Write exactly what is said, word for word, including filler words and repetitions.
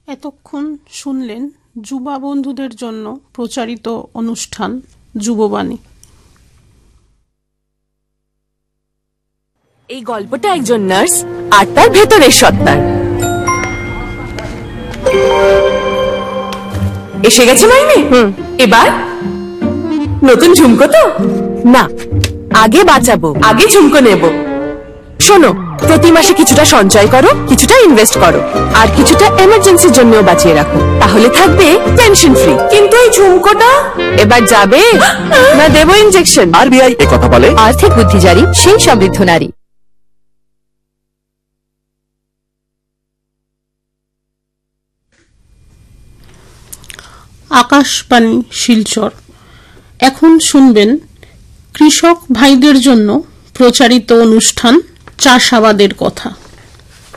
এতক্ষণ শুনলেন যুবা বন্ধুদের জন্য প্রচারিত অনুষ্ঠান যুববাণী। এই গল্পটা একজন নার্স আর তার ভেতরের সত্তার। এসে গেছে মাইনে। হুম এবার নতুন ঝুমকো তো না, আগে বাঁচাবো, আগে ঝুমকো নেব। শোনো, প্রতি মাসে কিছুটা সঞ্চয় করো, কিছুটা ইনভেস্ট করো, আর কিছুটা এমার্জেন্সির জন্যও বাঁচিয়ে রাখো, তাহলে থাকবে টেনশন ফ্রি। কিন্তু এই ঝুমকোটা এবার যাবে না দেবো ইনজেকশন। আরবিআই এ কথা বলে। আর্থিক বুদ্ধি জারি, সেই সমৃদ্ধ নারী। আকাশবাণী শিলচর। এখন শুনবেন কৃষক ভাইদের জন্য প্রচারিত অনুষ্ঠান চাষাবাদের কথা।